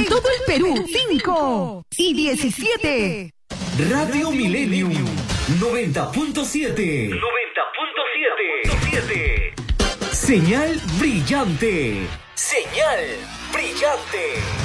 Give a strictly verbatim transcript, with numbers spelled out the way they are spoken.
todo el Perú, cinco y diecisiete. Radio Millennium noventa punto siete. noventa punto siete. Señal brillante. Señal brillante.